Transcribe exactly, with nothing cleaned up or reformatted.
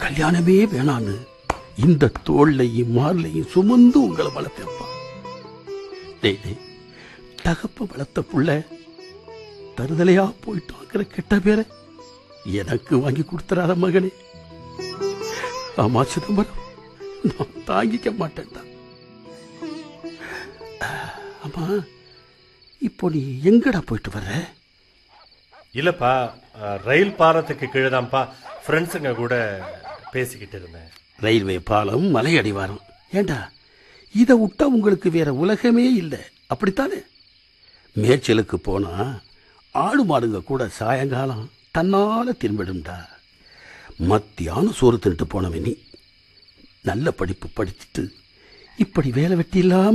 கல்யாணமே வேணான்னு இந்த தோல்லையும் மார்லையும் சுமந்து உங்களை வளர்த்தப்பா. தகப்ப வளர்த்த புள்ள தருதலையா போயிட்டாங்கிற கெட்ட பேரை எனக்கு வாங்கி கொடுத்துறாத மகனே. ஆமா சிதம்பரம், நான் தாங்கிக்க மாட்டேன்டா. ஆமா, இப்போ நீ எங்கடா போயிட்டு வர்ற? இல்லப்பா, ரயில் பாலத்துக்கு கீழேதான்ப்பா ஃப்ரெண்ட்ஸுங்க கூட பேசிக்கிட்டு இருந்தேன். ரயில்வே பாலம், மலை அடிவாரம். ஏண்டா இதை விட்டா உங்களுக்கு வேற உலகமே இல்லை, அப்படித்தானே? மேய்ச்சலுக்கு போனா ஆடு மாடுங்க கூட சாயங்காலம் தன்னால திரும்பிடும்டா. மத்தியானம் சோறு தின்ட்டு போனவன் நீ நல்ல படிப்பு படிச்சுட்டு இப்படி வேலை வெட்டி இல்லாம